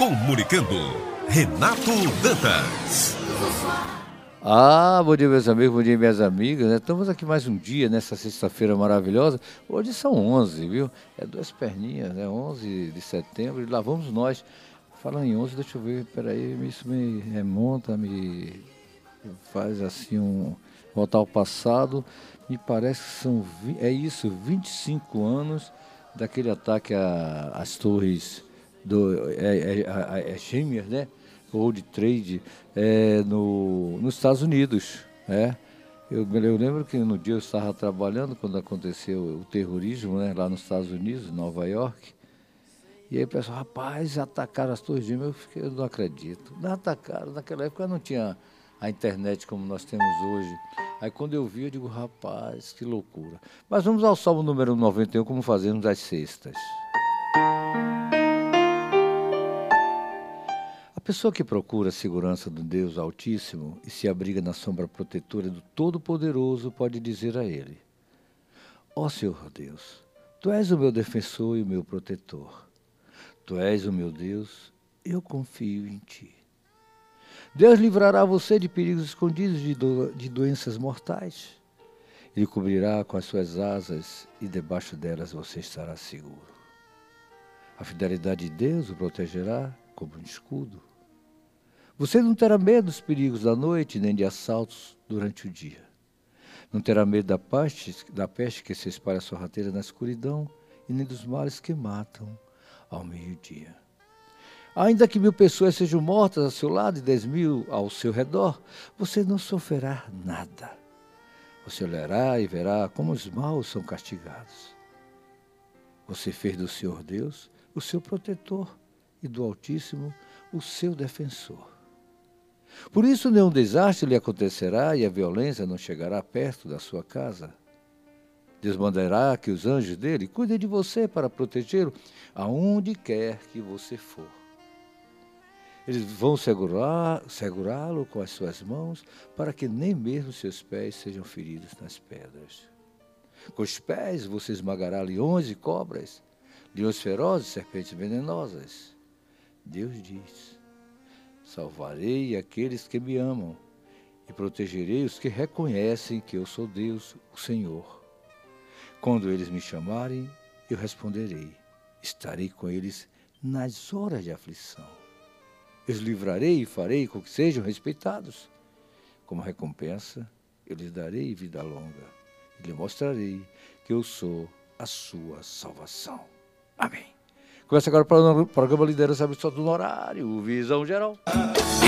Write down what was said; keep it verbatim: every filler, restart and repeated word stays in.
Comunicando, Renato Dantas. Ah, bom dia, meus amigos, bom dia, minhas amigas. Né? Estamos aqui mais um dia, nessa sexta-feira maravilhosa. Hoje são onze, viu? É duas perninhas, né? onze de setembro, e lá vamos nós. Falando em onze, deixa eu ver, peraí, isso me remonta, me faz assim um... voltar ao passado. Me parece que são, é isso, vinte e cinco anos daquele ataque às torres do, é, é, é, gêmeas, né? World Trade, é, no, nos Estados Unidos, né? Eu, eu lembro que no dia eu estava trabalhando quando aconteceu o terrorismo, né, lá nos Estados Unidos, em Nova York. E aí o pessoal, rapaz, atacaram as torres gêmeas. Eu fiquei, eu não acredito. Não atacaram, naquela época não tinha a internet como nós temos hoje. Aí quando eu vi, eu digo, rapaz, que loucura. Mas vamos ao Salmo número noventa e um, como fazemos às sextas. A pessoa que procura a segurança do Deus Altíssimo e se abriga na sombra protetora do Todo-Poderoso pode dizer a Ele: ó Senhor Deus, Tu és o meu defensor e o meu protetor. Tu és o meu Deus, eu confio em Ti. Deus livrará você de perigos escondidos, de, do, de doenças mortais. Ele cobrirá com as suas asas e debaixo delas você estará seguro. A fidelidade de Deus o protegerá como um escudo. Você não terá medo dos perigos da noite, nem de assaltos durante o dia. Não terá medo da peste, da peste que se espalha sorrateira na escuridão, e nem dos males que matam ao meio-dia. Ainda que mil pessoas sejam mortas ao seu lado e dez mil ao seu redor, você não sofrerá nada. Você olhará e verá como os maus são castigados. Você fez do Senhor Deus o seu protetor e do Altíssimo o seu defensor. Por isso nenhum desastre lhe acontecerá e a violência não chegará perto da sua casa. Deus mandará que os anjos dele cuidem de você para protegê-lo aonde quer que você for. Eles vão segurar, segurá-lo com as suas mãos para que nem mesmo seus pés sejam feridos nas pedras. Com os pés você esmagará leões e cobras, leões ferozes e serpentes venenosas. Deus diz: salvarei aqueles que me amam e protegerei os que reconhecem que eu sou Deus, o Senhor. Quando eles me chamarem, eu responderei. Estarei com eles nas horas de aflição. Eu os livrarei e farei com que sejam respeitados. Como recompensa, eu lhes darei vida longa e lhe mostrarei que eu sou a sua salvação. Amém. Começa agora para o programa Liderança Absoluta no horário, Visão Geral.